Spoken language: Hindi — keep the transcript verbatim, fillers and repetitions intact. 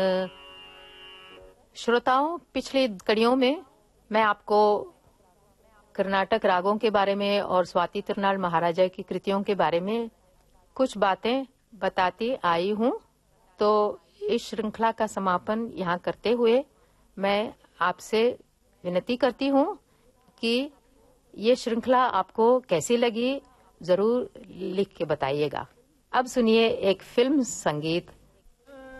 श्रोताओं, पिछली कड़ियों में मैं आपको कर्नाटक रागों के बारे में और स्वाति तिरुनाल महाराजा की कृतियों के बारे में कुछ बातें बताती आई हूँ। तो इस श्रृंखला का समापन यहाँ करते हुए मैं आपसे विनती करती हूँ कि ये श्रृंखला आपको कैसी लगी, जरूर लिख के बताइएगा। अब सुनिए एक फिल्म संगीत